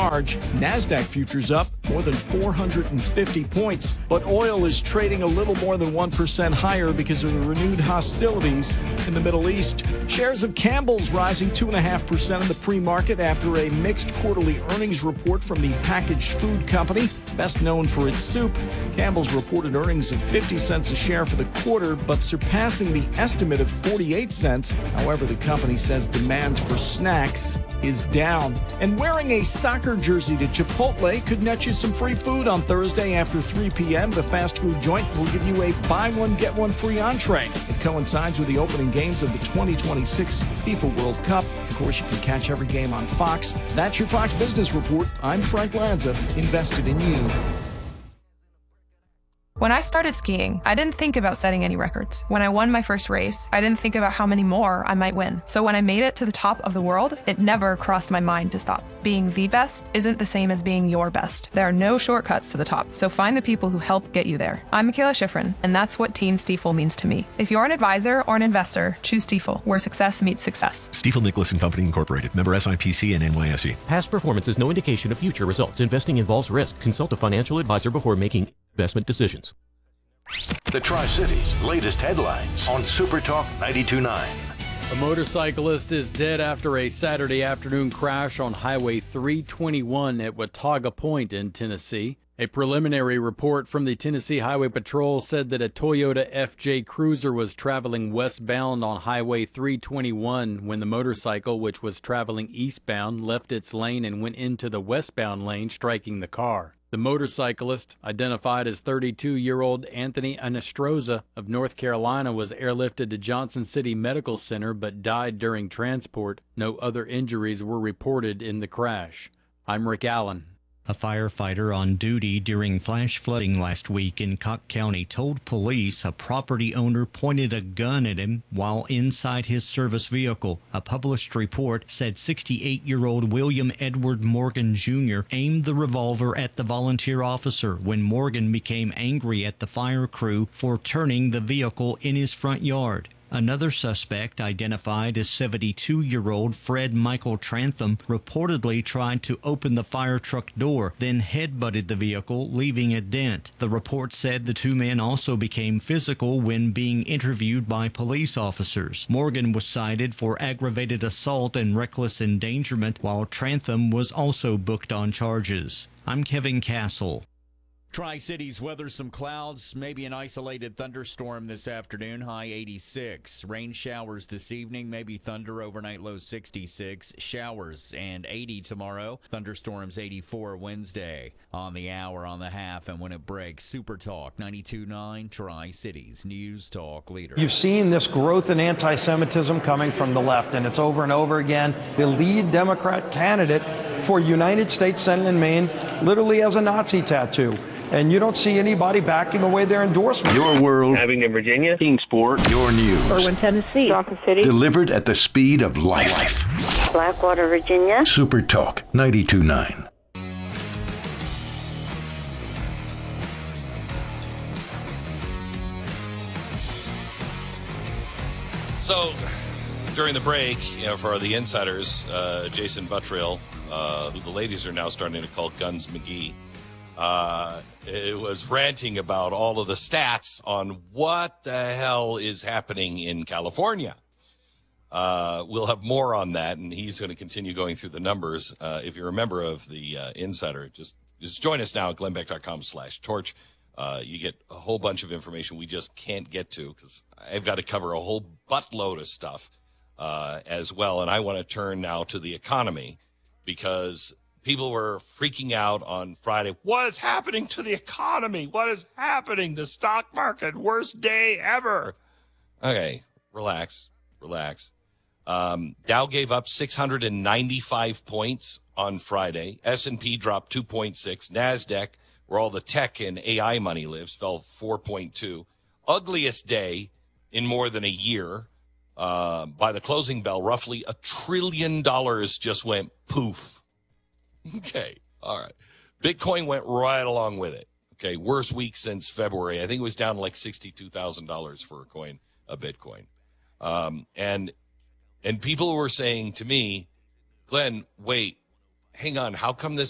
large. NASDAQ futures up more than 450 points. But oil is trading a little more than 1% higher because of the renewed hostilities in the Middle East. Shares of Campbell's rising 2.5% in the pre-market after a mixed quarterly earnings report from the packaged food company, best known for its soup. Campbell's reported earnings of 50 cents a share for the quarter, but surpassing the estimate of 48 cents. However, the company says demand for snacks is down. And wearing a soccer jersey to Chipotle could net you some free food on Thursday after 3 p.m. The fast food joint will give you a buy one, get one free entree. It coincides with the opening games of the 2026 FIFA World Cup. Of course, you can catch every game on Fox. That's your Fox Business Report. I'm Frank Lanza, invested in you. When I started skiing, I didn't think about setting any records. When I won my first race, I didn't think about how many more I might win. So when I made it to the top of the world, it never crossed my mind to stop. Being the best isn't the same as being your best. There are no shortcuts to the top, so find the people who help get you there. I'm Michaela Schifrin, and that's what Team Stiefel means to me. If you're an advisor or an investor, choose Stiefel, where success meets success. Stiefel Nicholas and Company Incorporated, member SIPC and NYSE. Past performance is no indication of future results. Investing involves risk. Consult a financial advisor before making investment decisions. The Tri-Cities' latest headlines on Super Talk 92.9. A motorcyclist is dead after a Saturday afternoon crash on Highway 321 at Watauga Point in Tennessee. A preliminary report from the Tennessee Highway Patrol said that a Toyota FJ Cruiser was traveling westbound on Highway 321 when the motorcycle, which was traveling eastbound, left its lane and went into the westbound lane, striking the car. The motorcyclist, identified as 32-year-old Anthony Anestroza of North Carolina, was airlifted to Johnson City Medical Center but died during transport. No other injuries were reported in the crash. I'm Rick Allen. A firefighter on duty during flash flooding last week in Cock County told police a property owner pointed a gun at him while inside his service vehicle. A published report said 68-year-old William Edward Morgan Jr. aimed the revolver at the volunteer officer when Morgan became angry at the fire crew for turning the vehicle in his front yard. Another suspect, identified as 72-year-old Fred Michael Trantham, reportedly tried to open the fire truck door, then headbutted the vehicle, leaving a dent. The report said the two men also became physical when being interviewed by police officers. Morgan was cited for aggravated assault and reckless endangerment, while Trantham was also booked on charges. I'm Kevin Castle. Tri-Cities weather, some clouds, maybe an isolated thunderstorm this afternoon, high 86. Rain showers this evening, maybe thunder overnight, low 66. Showers and 80 tomorrow. Thunderstorms 84 Wednesday. On the hour, on the half, and when it breaks, Super Talk 92.9, Tri-Cities News Talk Leader. You've seen this growth in anti-Semitism coming from the left, and it's over and over again. The lead Democrat candidate for United States Senate in Maine literally has a Nazi tattoo. And you don't see anybody backing away their endorsement. Your world, Abingdon, Virginia. Kingsport, your news. Irwin, Tennessee. Dawson City. Delivered at the speed of life. Blackwater, Virginia. Super Talk 92.9. So, during the break, for the insiders, Jason Buttrill, who the ladies are now starting to call Guns McGee, it was ranting about all of the stats on what the hell is happening in California. We'll have more on that, and he's going to continue going through the numbers. If you're a member of the Insider, just join us now at glennbeck.com/torch. You get a whole bunch of information we just can't get to because I've got to cover a whole buttload of stuff as well. And I want to turn now to the economy because people were freaking out on Friday. What is happening to the economy? What is happening? The stock market, worst day ever. Okay, relax. Dow gave up 695 points on Friday. S&P dropped 2.6. NASDAQ, where all the tech and AI money lives, fell 4.2. Ugliest day in more than a year. By the closing bell, roughly $1 trillion just went poof. Okay, all right. Bitcoin went right along with it. Okay, worst week since February. I think it was down like $62,000 for a Bitcoin. And people were saying to me, Glenn, wait, hang on. How come this